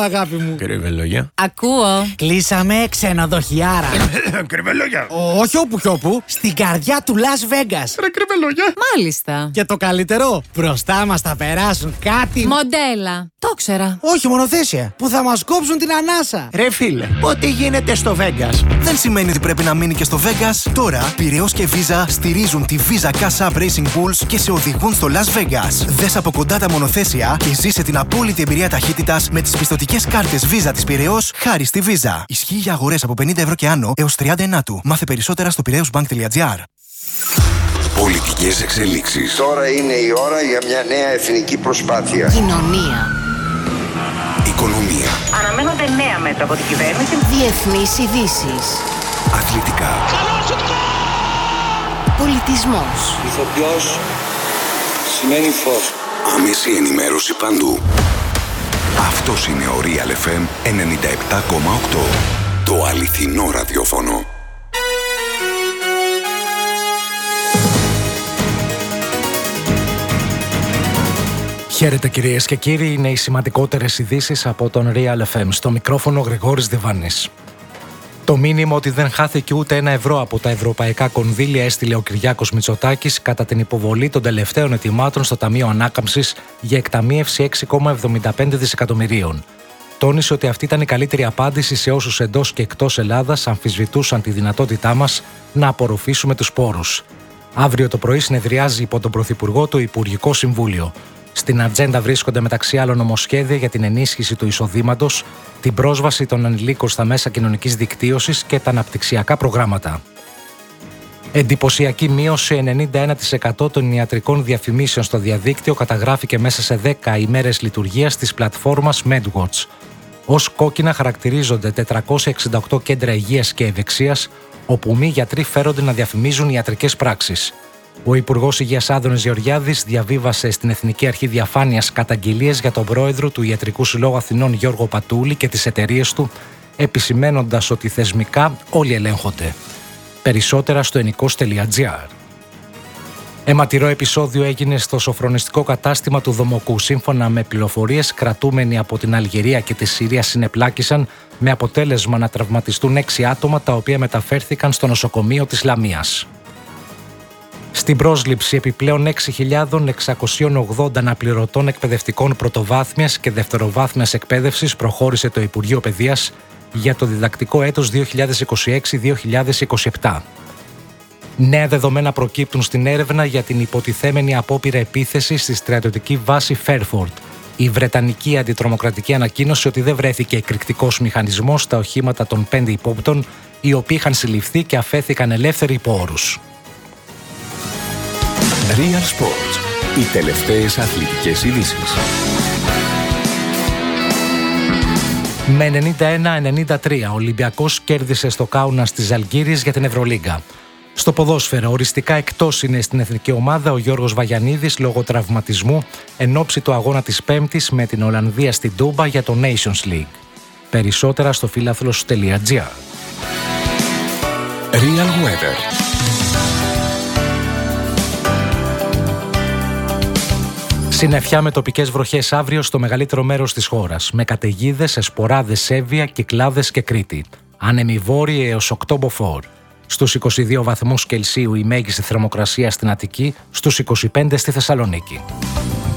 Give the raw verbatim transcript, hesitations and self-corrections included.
αγάπη μου. Κρυβελόγια. Ακούω. Κλείσαμε ξενοδοχιάρα. Κρυβελόγια. Όχι όπου κι όπου, στην καρδιά του Las Vegas. Ρε κρυβελόγια. Μάλιστα. Και το καλύτερο, μπροστά μας θα περάσουν κάτι. Μοντέλα. Το ξέρα. Όχι, μονοθέσια. Που θα μας κόψουν την ανάσα. Ρε φίλε, ό,τι γίνεται στο Vegas δεν σημαίνει ότι πρέπει να μείνει και στο Vegas. Τώρα, Πειραιώς και Visa στηρίζουν τη Visa Cash App Racing Bulls και σε οδηγούν στο Las Vegas. Δες από κοντά τα μονοθέσια και ζήσε την απόλυτη εμπειρία ταχύτητας με τις πιστωτικές κάρτες Visa της Πειραιώς χάρη στη Visa. Ισχύει για αγορές από πενήντα ευρώ και άνω έως τριάντα ενάτου. Μάθε περισσότερα στο πειραιώσμπανκ.gr. Πολιτικές εξελίξεις. Τώρα είναι η ώρα για μια νέα εθνική προσπάθεια. Κοινωνία. Οικονομία. Αναμένονται νέα μέτρα από την κυβέρνηση. Διεθνείς ειδήσεις. Αθλητικά. Πολιτισμός. Ηθοποιός σημαίνει φως. Άμεση ενημέρωση παντού. Αυτός είναι ο Real εφ εμ ενενήντα επτά κόμμα οκτώ. Το αληθινό ραδιόφωνο. Χαίρετε κυρίες και κύριοι, είναι οι σημαντικότερες ειδήσεις από τον Real εφ εμ. Στο μικρόφωνο Γρηγόρης Διβάνης. Το μήνυμα ότι δεν χάθηκε ούτε ένα ευρώ από τα ευρωπαϊκά κονδύλια έστειλε ο Κυριάκος Μητσοτάκης κατά την υποβολή των τελευταίων ετοιμάτων στο Ταμείο Ανάκαμψης για εκταμείευση έξι κόμμα εβδομήντα πέντε δισεκατομμυρίων. Τόνισε ότι αυτή ήταν η καλύτερη απάντηση σε όσους εντός και εκτός Ελλάδας αμφισβητούσαν τη δυνατότητά μας να απορροφήσουμε τους πόρους. Αύριο το πρωί συνεδριάζει υπό τον Πρωθυπουργό το Υπουργικό Συμβούλιο. Στην ατζέντα βρίσκονται μεταξύ άλλων νομοσχέδια για την ενίσχυση του εισοδήματος, την πρόσβαση των ανηλίκων στα μέσα κοινωνικής δικτύωσης και τα αναπτυξιακά προγράμματα. Εντυπωσιακή μείωση ενενήντα ένα τοις εκατό των ιατρικών διαφημίσεων στο διαδίκτυο καταγράφηκε μέσα σε δέκα ημέρες λειτουργίας της πλατφόρμας MedWatch. Ως κόκκινα χαρακτηρίζονται τετρακόσια εξήντα οκτώ κέντρα υγείας και ευεξίας, όπου μη γιατροί φέρονται να διαφημίζουν ιατρικές πράξεις. Ο Υπουργός Υγείας Άδωνης Γεωργιάδης διαβίβασε στην Εθνική Αρχή Διαφάνειας καταγγελίες για τον πρόεδρο του Ιατρικού Συλλόγου Αθηνών Γιώργο Πατούλη και τις εταιρείες του, επισημένοντας ότι θεσμικά όλοι ελέγχονται. Περισσότερα στο ενικός τελεία τζι άρ. Αιματηρό επεισόδιο έγινε στο σοφρονιστικό κατάστημα του Δομοκού. Σύμφωνα με πληροφορίες, κρατούμενοι από την Αλγερία και τη Συρία συνεπλάκησαν, με αποτέλεσμα να τραυματιστούν έξι άτομα, τα οποία μεταφέρθηκαν στο νοσοκομείο της Λαμίας. Στην πρόσληψη επιπλέον έξι χιλιάδες εξακόσια ογδόντα αναπληρωτών εκπαιδευτικών πρωτοβάθμιας και δευτεροβάθμιας εκπαίδευσης προχώρησε το Υπουργείο Παιδείας για το διδακτικό έτος δύο χιλιάδες είκοσι έξι δύο χιλιάδες είκοσι επτά. Νέα δεδομένα προκύπτουν στην έρευνα για την υποτιθέμενη απόπειρα επίθεση στη στρατιωτική βάση Fairford. Η Βρετανική αντιτρομοκρατική ανακοίνωσε ότι δεν βρέθηκε εκρηκτικός μηχανισμός στα οχήματα των πέντε υπόπτων, οι οποίοι είχαν συλληφθεί και αφέθηκαν ελεύθεροι υπό όρους. Real Sports. Οι τελευταίες αθλητικές ειδήσεις. Με ενενήντα ένα ενενήντα τρία ο Ολυμπιακός κέρδισε στο Κάουνας της Ζαλγκίρης για την Ευρωλίγκα. Στο ποδόσφαιρο, οριστικά εκτός είναι στην εθνική ομάδα ο Γιώργος Βαγιανίδης λόγω τραυματισμού εν ώψη του αγώνα της Πέμπτης με την Ολλανδία στην Τούμπα για το Nations League. Περισσότερα στο φίλαθλος τελεία τζι άρ. Real Weather. Συννεφιά με τοπικές βροχές αύριο στο μεγαλύτερο μέρος της χώρας, με καταιγίδες σε σποράδες Σέβια, Κυκλάδες και Κρήτη. Άνεμοι βόρειοι έως οκτώ μποφόρ. Στους είκοσι δύο βαθμούς Κελσίου η μέγιστη θερμοκρασία στην Αττική, στους είκοσι πέντε στη Θεσσαλονίκη.